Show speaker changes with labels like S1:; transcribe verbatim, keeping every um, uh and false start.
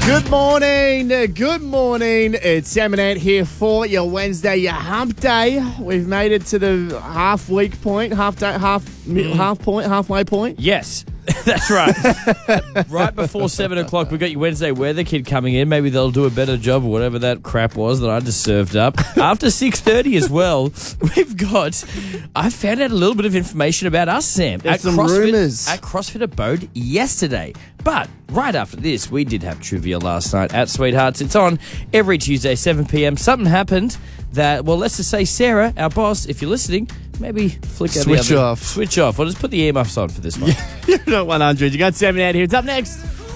S1: Good morning, good morning. It's Sam and Ant here for your Wednesday, your hump day. We've made it to the half week point, half day, half mm. half point, halfway point.
S2: Yes, that's right. Right before seven o'clock, we got your Wednesday weather kid coming in. Maybe they'll do a better job of whatever that crap was that I just served up. After six thirty as well, we've got. I found out a little bit of information about us, Sam.
S1: There's
S2: at
S1: some
S2: CrossFit,
S1: rumours
S2: at CrossFit Abode yesterday. But right after this, we did have trivia last night at Sweethearts. It's on every Tuesday, seven p.m. Something happened that, well, let's just say Sarah, our boss, if you're listening, maybe flick out
S1: Switch
S2: the other,
S1: off.
S2: Switch off. Or just put the earmuffs on for this one.
S1: You're not one hundred. You got Sam and Ant here. It's up next.